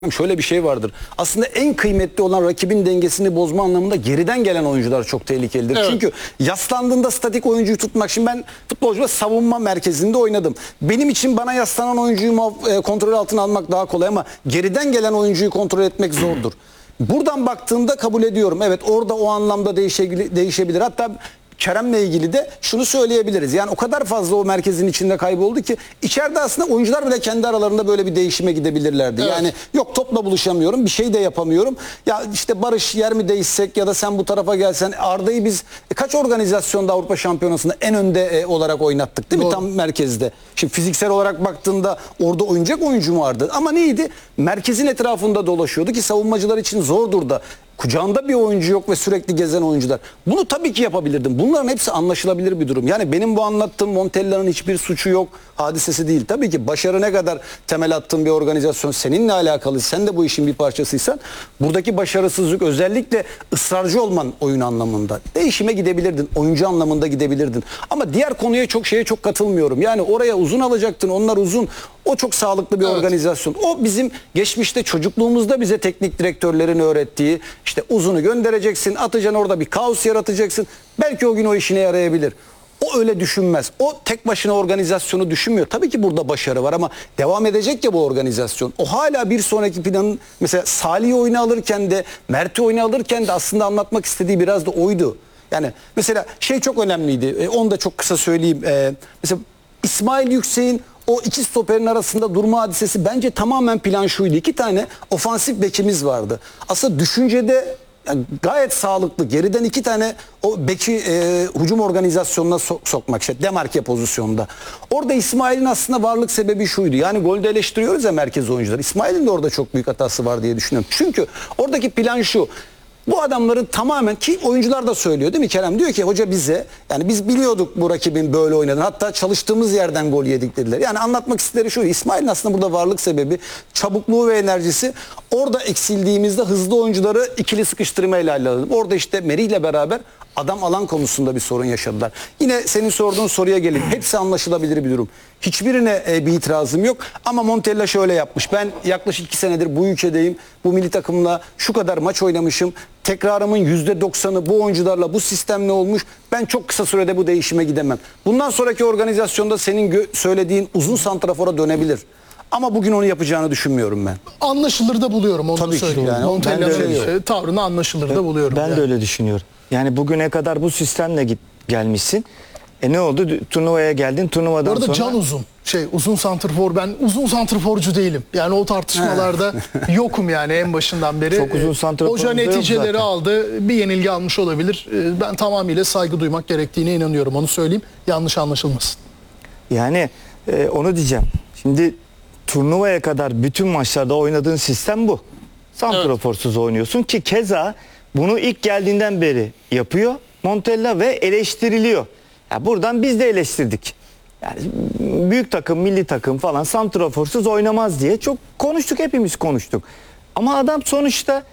Şöyle bir şey vardır. Aslında en kıymetli olan rakibin dengesini bozma anlamında geriden gelen oyuncular çok tehlikelidir. Evet. Çünkü yaslandığında statik oyuncuyu tutmak. Şimdi ben futbolcuda savunma merkezinde oynadım. Benim için bana yaslanan oyuncuyu kontrol altına almak daha kolay ama geriden gelen oyuncuyu kontrol etmek zordur. Buradan baktığımda kabul ediyorum. Evet, orada o anlamda değişebilir. Hatta Kerem'le ilgili de şunu söyleyebiliriz. Yani o kadar fazla o merkezin içinde kayboldu ki içeride aslında oyuncular bile kendi aralarında böyle bir değişime gidebilirlerdi. Evet. Yani yok, topla buluşamıyorum, bir şey de yapamıyorum. Ya işte Barış, yer mi değişsek ya da sen bu tarafa gelsen. Arda'yı biz kaç organizasyonda Avrupa Şampiyonası'nda en önde olarak oynattık değil mi? Doğru. Tam merkezde. Şimdi fiziksel olarak baktığında orada oynayacak oyuncu mu vardı? Ama neydi? Merkezin etrafında dolaşıyordu ki savunmacılar için zordur da. Kucağında bir oyuncu yok ve sürekli gezen oyuncular. Bunu tabii ki yapabilirdim. Bunların hepsi anlaşılabilir bir durum. Yani benim bu anlattığım Montella'nın hiçbir suçu yok, hadisesi değil. Tabii ki başarı ne kadar temel attığın bir organizasyon seninle alakalı, sen de bu işin bir parçasıysan buradaki başarısızlık, özellikle ısrarcı olman oyun anlamında, değişime gidebilirdin, oyuncu anlamında gidebilirdin. Ama diğer konuya çok katılmıyorum. Yani oraya uzun alacaktın, onlar uzun. O çok sağlıklı bir organizasyon. O bizim geçmişte çocukluğumuzda bize teknik direktörlerin öğrettiği, işte uzunu göndereceksin, atacaksın, orada bir kaos yaratacaksın. Belki o gün o işine yarayabilir. O öyle düşünmez. O tek başına organizasyonu düşünmüyor. Tabii ki burada başarı var ama devam edecek ya bu organizasyon. O hala bir sonraki planın, mesela Salih'i oyuna alırken de, Mert'i oyuna alırken de aslında anlatmak istediği biraz da oydu. Yani mesela şey çok önemliydi. Onu da çok kısa söyleyeyim. Mesela İsmail Yüksek'in o iki stoperin arasında durma hadisesi bence tamamen plan şuydu. İki tane ofansif bekimiz vardı. Aslında düşüncede yani gayet sağlıklı. Geriden iki tane o beki hücum organizasyonuna sokmak, işte demarke pozisyonda. Orada İsmail'in aslında varlık sebebi şuydu. Yani golde eleştiriyoruz ya merkez oyuncuları. İsmail'in de orada çok büyük hatası var diye düşünüyorum. Çünkü oradaki plan şu. Bu adamların tamamen, ki oyuncular da söylüyor değil mi Kerem? Diyor ki hoca bize, yani biz biliyorduk bu rakibin böyle oynadığını. Hatta çalıştığımız yerden gol yedik dediler. Yani anlatmak istedikleri şu. İsmail'in aslında burada varlık sebebi, çabukluğu ve enerjisi. Orada eksildiğimizde hızlı oyuncuları ikili sıkıştırmayla halledelim. Orada işte Meri ile beraber adam alan konusunda bir sorun yaşadılar. Yine senin sorduğun soruya gelin. Hepsi anlaşılabilir bir durum. Hiçbirine bir itirazım yok. Ama Montella şöyle yapmış. Ben yaklaşık 2 senedir bu ülkedeyim. Bu milli takımla şu kadar maç oynamışım. Tekrarımın %90'ı bu oyuncularla, bu sistemle olmuş. Ben çok kısa sürede bu değişime gidemem. Bundan sonraki organizasyonda senin söylediğin uzun santrafora dönebilir. Ama bugün onu yapacağını düşünmüyorum ben. Anlaşılır da buluyorum, onu Tabii ki söyleyeyim. yani. Montella'nın tavrını anlaşılır da buluyorum. Ben de öyle düşünüyorum. Yani bugüne kadar bu sistemle gelmişsin. Ne oldu? Turnuvaya geldin. Turnuvadan Bu arada sonra... Can Uzun. Uzun santrfor. Ben uzun santrforcu değilim. Yani o tartışmalarda yokum yani en başından beri. Çok uzun santrfor. Hoca neticeleri aldı. Bir yenilgi almış olabilir. Ben tamamıyla saygı duymak gerektiğine inanıyorum. Onu söyleyeyim. Yanlış anlaşılmasın. Yani onu diyeceğim. Şimdi turnuvaya kadar bütün maçlarda oynadığın sistem bu. Santraforsuz oynuyorsun ki keza bunu ilk geldiğinden beri yapıyor Montella ve eleştiriliyor. Ya buradan biz de eleştirdik. Yani büyük takım, milli takım falan santraforsuz oynamaz diye çok konuştuk, hepimiz konuştuk. Ama adam sonuçta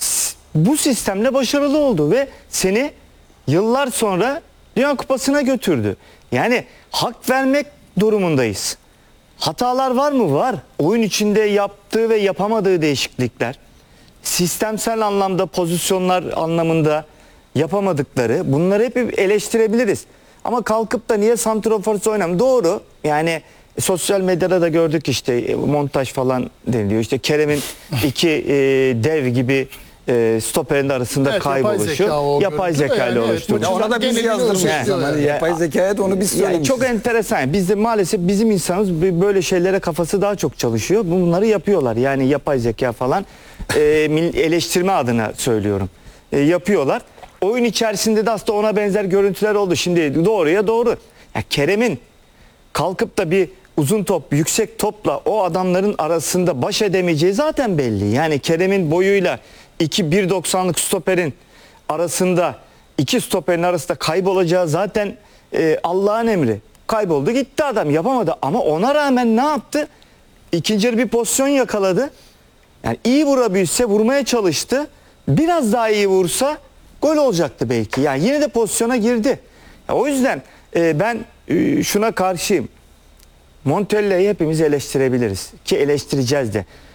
bu sistemle başarılı oldu ve seni yıllar sonra Dünya Kupası'na götürdü. Yani hak vermek durumundayız. Hatalar var mı? Var. Oyun içinde yaptığı ve yapamadığı değişiklikler, sistemsel anlamda, pozisyonlar anlamında yapamadıkları, bunları hep eleştirebiliriz. Ama kalkıp da niye santraforsuz oynamıyor? Doğru. Yani sosyal medyada da gördük, işte montaj falan deniliyor. İşte Kerem'in iki dev gibi stoperin arasında kayboluşu. Yapay zeka ile oluşturmuş. Ya ona da biz yazdırmışız. Yapay zekaya da onu biz söylemişiz. Çok enteresan. Bizde maalesef bizim insanımız böyle şeylere kafası daha çok çalışıyor. Bunları yapıyorlar. Yani yapay zeka falan eleştirme adına söylüyorum. Yapıyorlar. Oyun içerisinde de aslında ona benzer görüntüler oldu. Şimdi doğruya doğru. Ya Kerem'in kalkıp da bir uzun top, yüksek topla o adamların arasında baş edemeyeceği zaten belli. Yani Kerem'in boyuyla 1.90'lık stoperin arasında, iki stoperin arasında kaybolacağı zaten Allah'ın emri. Kayboldu gitti, adam yapamadı. Ama ona rağmen ne yaptı? İkinci yarı bir pozisyon yakaladı. Yani iyi vurabilse, vurmaya çalıştı. Biraz daha iyi vursa gol olacaktı belki. Yani yine de pozisyona girdi. O yüzden ben şuna karşıyım. Montella'yı hepimiz eleştirebiliriz ki eleştireceğiz de.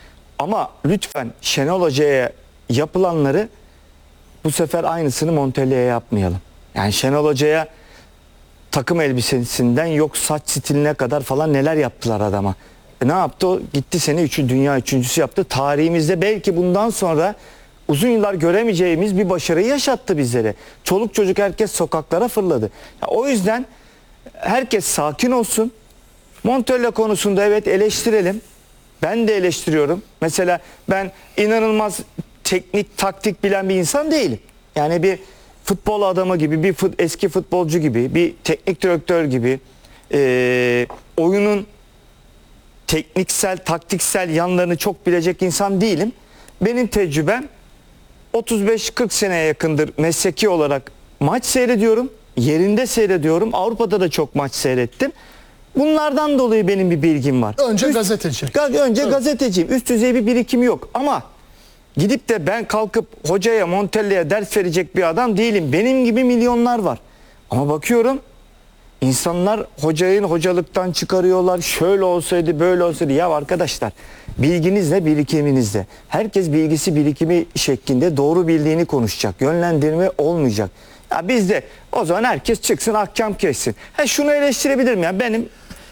Ama lütfen Şenol Hoca'ya yapılanları bu sefer aynısını Montella'ya yapmayalım. Yani Şenol Hoca'ya takım elbisesinden yok saç stiline kadar falan neler yaptılar adama. Ne yaptı o? Gitti seni dünya üçüncüsü yaptı. Tarihimizde belki bundan sonra uzun yıllar göremeyeceğimiz bir başarıyı yaşattı bizlere. Çoluk çocuk herkes sokaklara fırladı. Ya o yüzden herkes sakin olsun. Montella konusunda evet eleştirelim. Ben de eleştiriyorum. Mesela ben inanılmaz teknik, taktik bilen bir insan değilim. Yani bir futbol adamı gibi, bir eski futbolcu gibi, bir teknik direktör gibi oyunun tekniksel, taktiksel yanlarını çok bilecek insan değilim. Benim tecrübem 35-40 seneye yakındır mesleki olarak maç seyrediyorum. Yerinde seyrediyorum. Avrupa'da da çok maç seyrettim. Bunlardan dolayı benim bir bilgim var. Önce gazeteci. Önce gazeteciyim. Üst düzey bir birikim yok. Ama gidip de ben kalkıp hocaya, Montella'ya ders verecek bir adam değilim. Benim gibi milyonlar var. Ama bakıyorum insanlar hocayı hocalıktan çıkarıyorlar. Şöyle olsaydı, böyle olsaydı. Ya arkadaşlar, bilginizle, birikiminizle. Herkes bilgisi, birikimi şeklinde doğru bildiğini konuşacak. Yönlendirme olmayacak. Ya bizde o zaman herkes çıksın, ahkam kessin. Şunu eleştirebilirim ya. Benim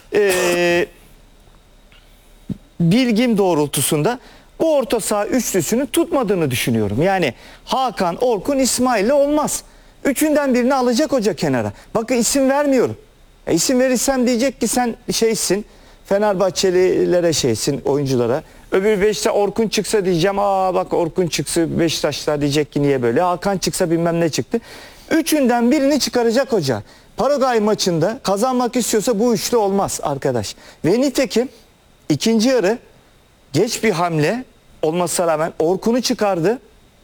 bilgim doğrultusunda bu orta saha üçlüsünü tutmadığını düşünüyorum. Yani Hakan, Orkun, İsmail'le olmaz. Üçünden birini alacak hoca kenara. Bakın isim vermiyorum. İsim verirsem diyecek ki sen şeysin, Fenerbahçelilere şeysin, oyunculara. Öbür Beşiktaş Orkun çıksa diyeceğim, bak Orkun çıksa Beşiktaşlar diyecek ki niye böyle. Hakan çıksa bilmem ne çıktı. Üçünden birini çıkaracak hoca. Paraguay maçında kazanmak istiyorsa bu üçlü olmaz arkadaş. Ve nitekim ikinci yarı geç bir hamle olmasına rağmen Orkun'u çıkardı.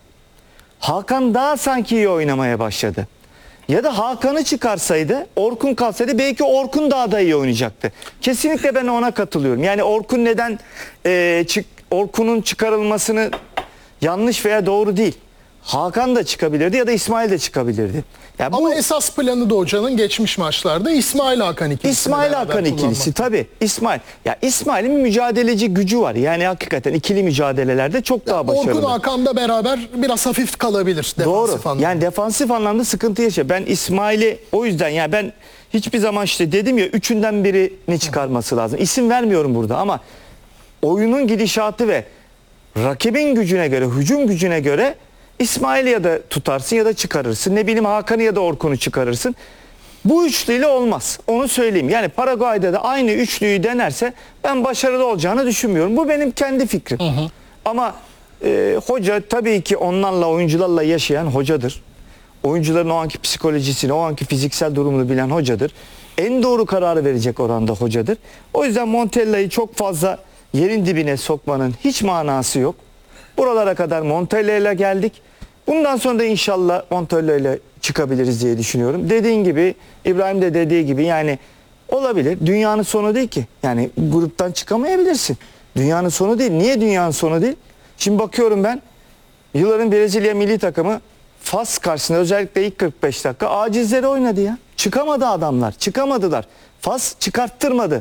Hakan daha sanki iyi oynamaya başladı. Ya da Hakan'ı çıkarsaydı, Orkun kalsaydı belki Orkun daha da iyi oynayacaktı. Kesinlikle ben ona katılıyorum. Yani Orkun neden Orkun'un çıkarılmasını yanlış veya doğru değil. Hakan da çıkabilirdi ya da İsmail de çıkabilirdi. Yani Ama esas planı da hocanın geçmiş maçlarda İsmail Hakan ikilisi. İsmail Hakan ikilisi tabii. İsmail. Ya İsmail'in mücadeleci gücü var. Yani hakikaten ikili mücadelelerde çok daha başarılı. Orkun Hakan'da beraber biraz hafif kalabilir defansif Doğru. anlamda. Yani defansif anlamda sıkıntı yaşıyor. Ben İsmail'i o yüzden yani ben hiçbir zaman işte dedim ya üçünden birini çıkarması lazım. İsim vermiyorum burada ama oyunun gidişatı ve rakibin gücüne göre, hücum gücüne göre İsmail'i ya da tutarsın ya da çıkarırsın. Ne bileyim Hakan'ı ya da Orkun'u çıkarırsın. Bu üçlüyle olmaz. Onu söyleyeyim. Yani Paraguay'da da aynı üçlüyü denerse ben başarılı olacağını düşünmüyorum. Bu benim kendi fikrim. Ama hoca tabii ki onlarla, oyuncularla yaşayan hocadır. Oyuncuların o anki psikolojisini, o anki fiziksel durumunu bilen hocadır. En doğru kararı verecek oranda hocadır. O yüzden Montella'yı çok fazla yerin dibine sokmanın hiç manası yok. Buralara kadar Montella ile geldik. Bundan sonra da inşallah Montella ile çıkabiliriz diye düşünüyorum. Dediğin gibi, İbrahim de dediği gibi yani olabilir. Dünyanın sonu değil ki. Yani gruptan çıkamayabilirsin. Dünyanın sonu değil. Niye dünyanın sonu değil? Şimdi bakıyorum ben yılların Brezilya milli takımı Fas karşısında özellikle ilk 45 dakika acizleri oynadı ya. Çıkamadı adamlar. Çıkamadılar. Fas çıkarttırmadı.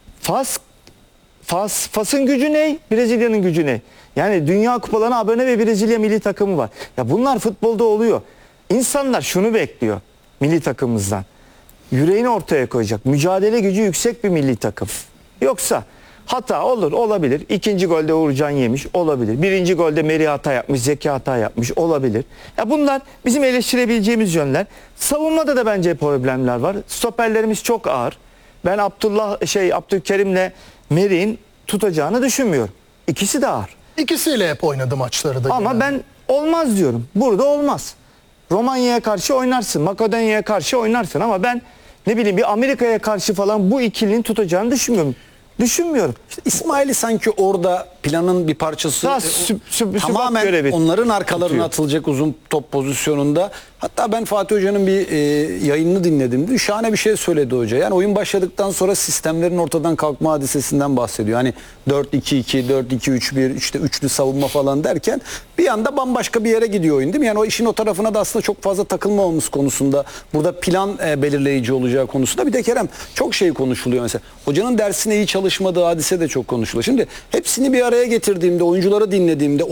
Fas'ın gücü ne? Brezilya'nın gücü ne? Yani Dünya Kupalarına abone ve Brezilya milli takımı var. Ya bunlar futbolda oluyor. İnsanlar şunu bekliyor milli takımımızdan. Yüreğini ortaya koyacak. Mücadele gücü yüksek bir milli takım. Yoksa hata olur, olabilir. İkinci golde Uğurcan yemiş, olabilir. Birinci golde Meri hata yapmış, Zeki hata yapmış, olabilir. Ya bunlar bizim eleştirebileceğimiz yönler. Savunmada da bence problemler var. Stoperlerimiz çok ağır. Ben Abdülkerim'le Meri'nin tutacağını düşünmüyorum. İkisi de ağır. İkisiyle hep oynadı maçları da. Ama genelde. ben olmaz diyorum. Burada olmaz. Romanya'ya karşı oynarsın, Makedonya'ya karşı oynarsın ama ben ne bileyim bir Amerika'ya karşı falan bu ikilinin tutacağını düşünmüyorum. İşte İsmail'i sanki orada planın bir parçası Daha sübut tamamen görevi onların arkalarına tutuyor. atılacak uzun top pozisyonunda. Hatta ben Fatih Hoca'nın bir yayınını dinledim. Şahane bir şey söyledi hoca. Yani oyun başladıktan sonra sistemlerin ortadan kalkma hadisesinden bahsediyor. Hani 4-2-2, 4-2-3-1 işte üçlü savunma falan derken bir anda bambaşka bir yere gidiyor oyun değil mi? Yani o işin o tarafına da aslında çok fazla takılmamamız konusunda burada plan belirleyici olacağı konusunda bir de Kerem çok şey konuşuluyor mesela. Hocanın dersine iyi çalışmadığı hadise de çok konuşuluyor. Şimdi hepsini bir araya araya getirdiğimde, oyuncuları dinlediğimde,